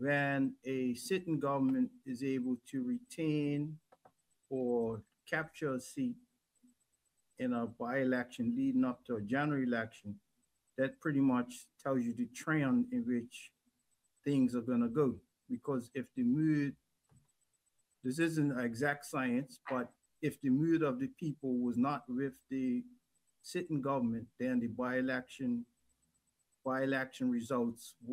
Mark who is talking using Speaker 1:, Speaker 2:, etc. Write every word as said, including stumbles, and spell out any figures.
Speaker 1: when a sitting government is able to retain or capture a seat in a by-election leading up to a general election, that pretty much tells you the trend in which things are going to go. Because if the mood, this isn't exact science, but if the mood of the people was not with the sitting government, then the by-election by-election results